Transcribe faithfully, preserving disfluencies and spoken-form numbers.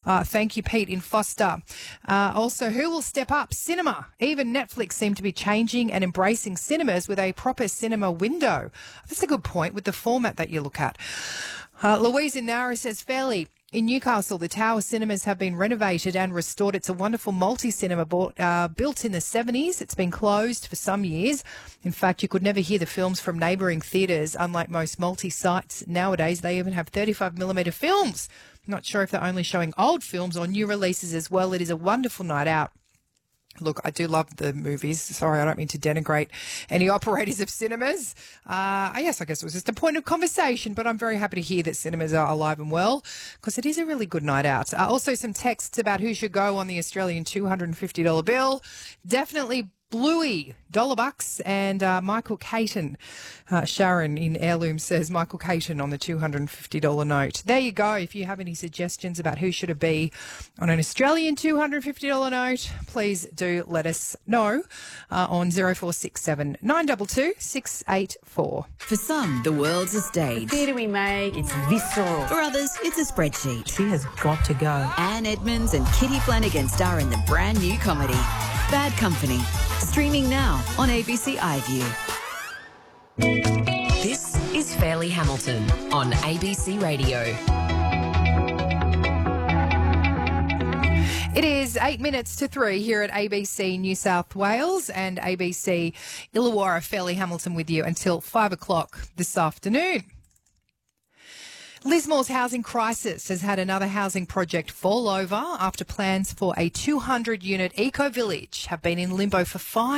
Uh, thank you, Pete in Foster. Uh, also, who will step up? Cinema. Even Netflix seem to be changing and embracing cinemas with a proper cinema window. That's a good point with the format that you look at. Uh, Louise in Nara says, fairly. In Newcastle, the Tower Cinemas have been renovated and restored. It's a wonderful multi-cinema bought, uh, built in the seventies. It's been closed for some years. In fact, you could never hear the films from neighbouring theatres. Unlike most multi-sites nowadays, they even have thirty-five millimetre films. Not sure if they're only showing old films or new releases as well. It is a wonderful night out. Look, I do love the movies. Sorry, I don't mean to denigrate any operators of cinemas. Uh, yes, I guess it was just a point of conversation, but I'm very happy to hear that cinemas are alive and well because it is a really good night out. Uh, also, some texts about who should go on the Australian two hundred fifty dollar bill. Definitely Bluey, dollar bucks, and uh, Michael Caton. Uh, Sharon in Heirloom says Michael Caton on the two hundred fifty dollar note. There you go. If you have any suggestions about who should it be on an Australian two hundred fifty dollar note, please do let us know uh, on zero four six seven nine two two six eight four. For some, the world's a stage. The theatre we make, it's visceral. For others, it's a spreadsheet. She has got to go. Anne Edmonds and Kitty Flanagan star in the brand new comedy, Bad Company. Streaming now on A B C iView. This is Fairleigh Hamilton on A B C Radio. It is eight minutes to three here at A B C New South Wales and A B C Illawarra. Fairleigh Hamilton with you until five o'clock this afternoon. Lismore's housing crisis has had another housing project fall over after plans for a two hundred unit eco-village have been in limbo for five